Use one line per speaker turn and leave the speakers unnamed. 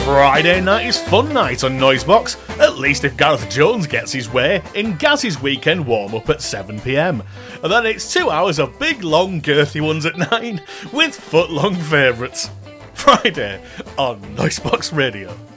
Friday night is fun night on Noisebox, at least if Gareth Jones gets his way in Gaz's weekend warm-up at 7pm. And then it's 2 hours of big, long, girthy ones at 9, with foot-long favourites. Friday on Noisebox Radio.